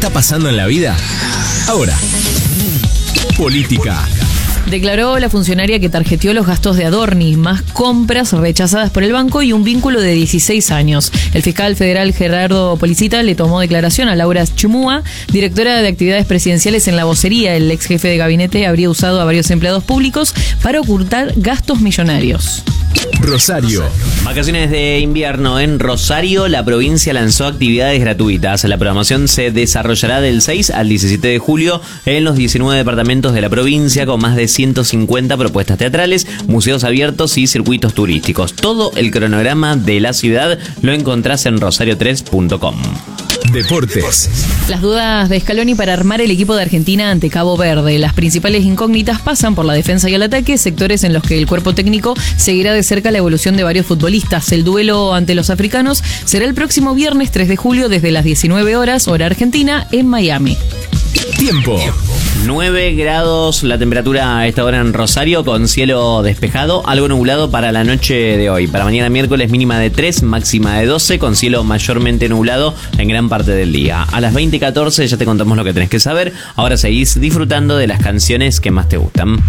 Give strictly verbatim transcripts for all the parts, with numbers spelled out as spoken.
está pasando en la vida? Ahora, política. Declaró la funcionaria que tarjeteó los gastos de Adorni, más compras rechazadas por el banco y un vínculo de dieciséis años. El fiscal federal Gerardo Policita le tomó declaración a Laura Chumúa, directora de actividades presidenciales en la vocería. El ex jefe de gabinete habría usado a varios empleados públicos para ocultar gastos millonarios. Rosario. Vacaciones de invierno en Rosario. La provincia lanzó actividades gratuitas. La programación se desarrollará del seis al diecisiete de julio en los diecinueve departamentos de la provincia, con más de ciento cincuenta propuestas teatrales, museos abiertos y circuitos turísticos. Todo el cronograma de la ciudad lo encontrás en rosario tres punto com. Deportes. Las dudas de Scaloni para armar el equipo de Argentina ante Cabo Verde. Las principales incógnitas pasan por la defensa y el ataque, sectores en los que el cuerpo técnico seguirá de cerca la evolución de varios futbolistas. El duelo ante los africanos será el próximo viernes tres de julio desde las diecinueve horas, hora argentina, en Miami. Tiempo. nueve grados la temperatura a esta hora en Rosario, con cielo despejado, algo nublado para la noche de hoy. Para mañana miércoles mínima de tres, máxima de doce, con cielo mayormente nublado en gran parte del día. A las veinte catorce ya te contamos lo que tenés que saber. Ahora seguís disfrutando de las canciones que más te gustan.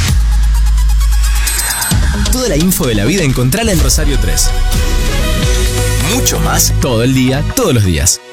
Toda la info de la vida encontrala en Rosario tres. Mucho más todo el día, todos los días.